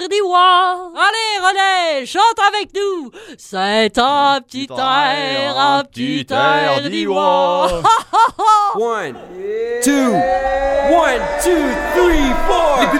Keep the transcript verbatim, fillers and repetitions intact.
d'Ivoire. Allez, René, chante avec nous. C'est un petit air, un petit air d'Ivoire. One, two, one, two, three, four.